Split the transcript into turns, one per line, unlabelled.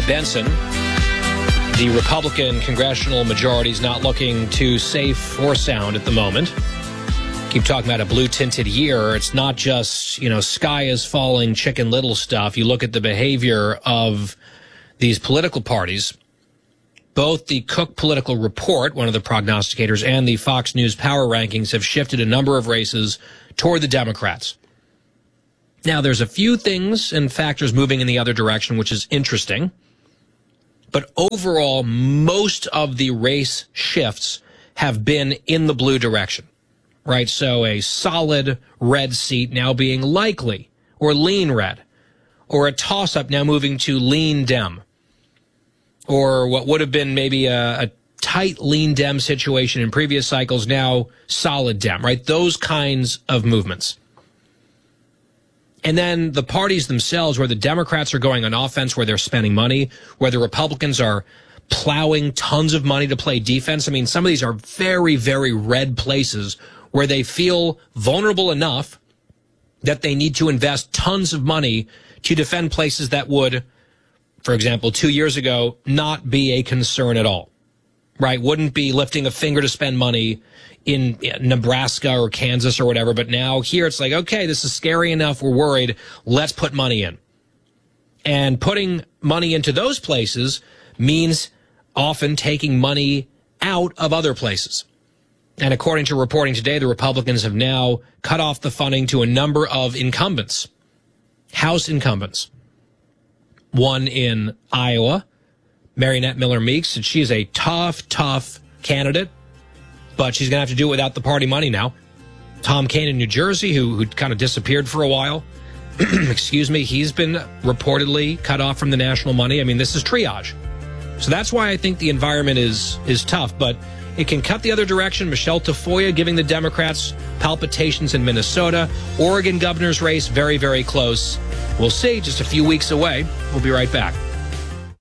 Benson. The Republican congressional majority is not looking too safe or sound at the moment. Keep talking about a blue-tinted year. It's not just, sky is falling, Chicken Little stuff. You look at the behavior of these political parties. Both the Cook Political Report, one of the prognosticators, and the Fox News Power Rankings have shifted a number of races toward the Democrats. Now, there's a few things and factors moving in the other direction, which is interesting. But overall, most of the race shifts have been in the blue direction, right? So a solid red seat now being likely, or lean red, or a toss-up now moving to lean Dem, or what would have been maybe a tight lean Dem situation in previous cycles, now solid Dem, right? Those kinds of movements. And then the parties themselves, where the Democrats are going on offense, where they're spending money, where the Republicans are plowing tons of money to play defense. I mean, some of these are very, very red places where they feel vulnerable enough that they need to invest tons of money to defend places that would, for example, 2 years ago, not be a concern at all, right? Wouldn't be lifting a finger to spend money in Nebraska or Kansas or whatever. But now here it's like, okay, this is scary enough. We're worried. Let's put money in. And putting money into those places means often taking money out of other places. And according to reporting today, the Republicans have now cut off the funding to a number of incumbents, House incumbents. One in Iowa, Mariannette Miller Meeks, and she is a tough candidate, but she's going to have to do it without the party money now. Tom Kean in New Jersey, who kind of disappeared for a while, excuse me, he's been reportedly cut off from the national money. I mean, this is triage. So that's why I think the environment is tough, but it can cut the other direction. Michelle Tafoya giving the Democrats palpitations in Minnesota. Oregon governor's race, very, very close. We'll see, just a few weeks away. We'll be right back.